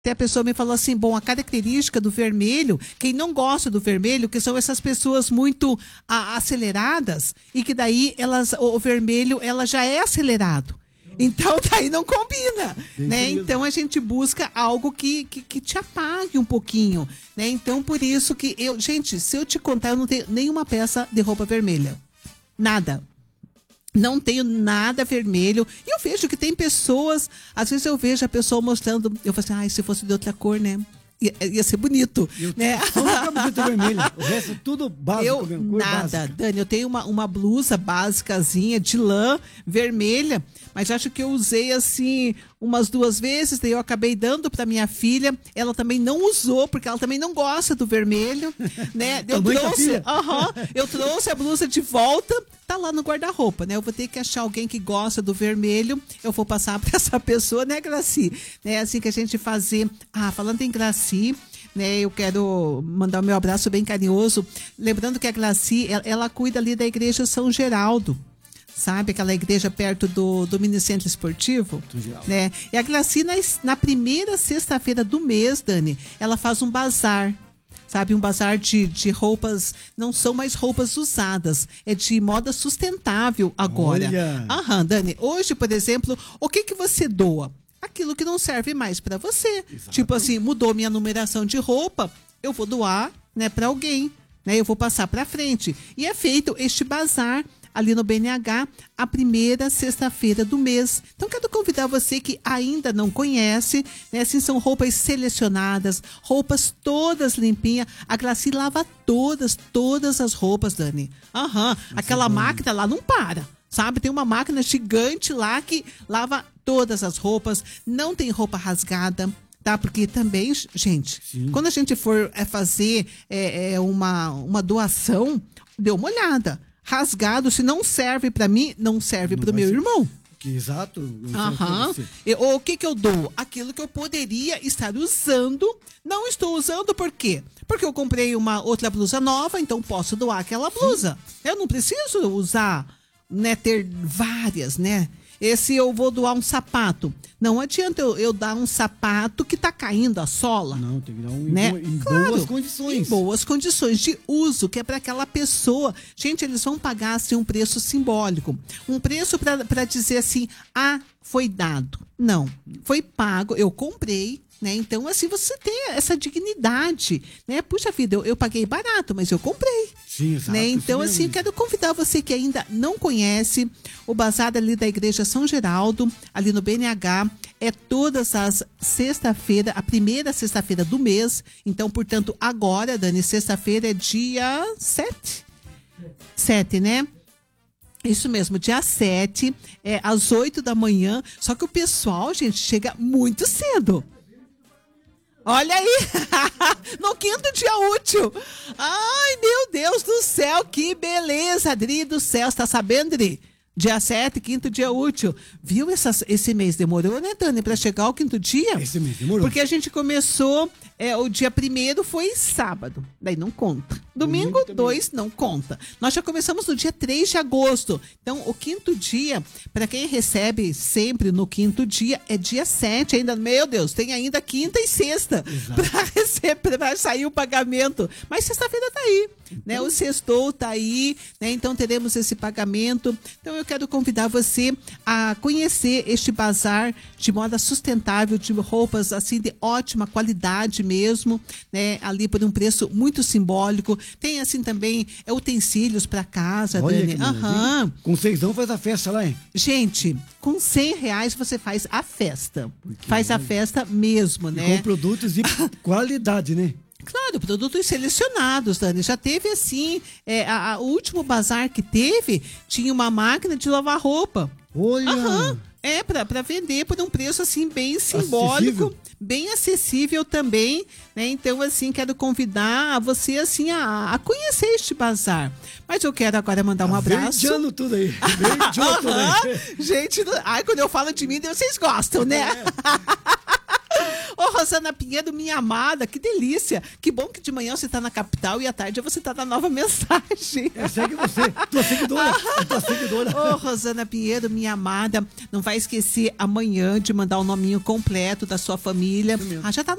Até a pessoa me falou assim, bom, a característica do vermelho, quem não gosta do vermelho, que são essas pessoas muito aceleradas, e que daí o vermelho ela já é acelerado. Então, daí não combina, né? Então, a gente busca algo que te apague um pouquinho, né? Então, por isso que gente, se eu te contar, eu não tenho nenhuma peça de roupa vermelha. Nada. Não tenho nada vermelho. E eu vejo que tem pessoas, às vezes eu vejo a pessoa mostrando, eu falo assim, se fosse de outra cor, né? Ia ser bonito, né? Só uma camiseta vermelha, o resto tudo básico. Nada, básica. Dani, eu tenho uma blusa básicazinha de lã vermelha, mas acho que eu usei assim umas 2 vezes, daí eu acabei dando para minha filha, ela também não usou, porque ela também não gosta do vermelho, né? Eu trouxe a blusa de volta, tá lá no guarda-roupa, né? Eu vou ter que achar alguém que gosta do vermelho, eu vou passar para essa pessoa, né, Graci? Né? Assim que a gente fazer... falando em Graci, né, eu quero mandar o meu abraço bem carinhoso, lembrando que a Graci, ela cuida ali da igreja São Geraldo, sabe? Aquela igreja perto do Minicentro Esportivo, né? E a Graci, na primeira sexta-feira do mês, Dani, ela faz um bazar, sabe? Um bazar de roupas, não são mais roupas usadas, é de moda sustentável agora. Olha. Dani, hoje, por exemplo, o que você doa? Aquilo que não serve mais para você. Exato. Tipo assim, mudou minha numeração de roupa, eu vou doar, né, para alguém, né? Eu vou passar para frente. E é feito este bazar ali no BNH, a primeira sexta-feira do mês. Então, quero convidar você que ainda não conhece, né? Assim, são roupas selecionadas, roupas todas limpinhas. A Graci lava todas as roupas, Dani. Aquela máquina lá não para, sabe? Tem uma máquina gigante lá que lava todas as roupas, não tem roupa rasgada, tá? Porque também, gente, quando a gente for fazer uma doação, dê uma olhada. Rasgado, se não serve para mim, não serve para o meu irmão. Exato. O que eu dou? Aquilo que eu poderia estar usando, não estou usando, por quê? Porque eu comprei uma outra blusa nova, então posso doar aquela blusa. Eu não preciso usar, né, ter várias, né? Esse eu vou doar um sapato. Não adianta eu dar um sapato que tá caindo a sola. Não, tem que dar em boas condições. Em boas condições de uso, que é para aquela pessoa. Gente, eles vão pagar assim, um preço simbólico. Um preço para dizer assim, foi dado. Não, foi pago, eu comprei. Né? Então, assim, você tem essa dignidade, né? Puxa vida, eu paguei barato, mas eu comprei. Sim, exato. Né? Então, assim, quero convidar você que ainda não conhece o bazar ali da Igreja São Geraldo, ali no BNH, é todas as sexta-feira, a primeira sexta-feira do mês. Então, portanto, agora, Dani, sexta-feira é dia 7? 7, né? Isso mesmo, dia 7, às 8 da manhã. Só que o pessoal, gente, chega muito cedo. Olha aí, no 5º dia útil. Ai, meu Deus do céu, que beleza, Adri do céu, você tá sabendo, Adri? Dia 7, 5º dia útil. Viu esse mês demorou, né, Dani, para chegar ao 5º dia? Esse mês demorou. Porque a gente começou, o dia 1º foi sábado, daí não conta. Domingo 2 não conta. Nós já começamos no dia 3 de agosto. Então, o 5º dia, para quem recebe sempre no 5º dia, é dia 7 ainda. Meu Deus, tem ainda quinta e sexta para receber, para sair o pagamento. Mas sexta-feira tá aí, né? O sextou tá aí, né? Então, teremos esse pagamento. Então, eu quero convidar você a conhecer este bazar de moda sustentável, de roupas assim de ótima qualidade mesmo, né? Ali por um preço muito simbólico. Tem assim também utensílios para casa, olha, Dani. Com 6 faz a festa lá, hein? Gente, com R$100 você faz a festa. Faz a festa mesmo, né? Com produtos de qualidade, né? Claro, produtos selecionados, Dani. Já teve assim, o último bazar que teve, tinha uma máquina de lavar roupa. Olha! Para vender por um preço assim bem simbólico, bem acessível também, né? Então, assim, quero convidar você assim a conhecer este bazar. Mas eu quero agora mandar um abraço. Verdeando tudo aí. Verdeando tudo aí. Gente, quando eu falo de mim, vocês gostam, né? Ô, Rosana Pinheiro, minha amada, que delícia. Que bom que de manhã você tá na capital e à tarde você tá na Nova Mensagem. Segue você, tua seguidora. É tua seguidora. Ô, Rosana Pinheiro, minha amada, não vai esquecer amanhã de mandar o nominho completo da sua família. Isso mesmo. Já tá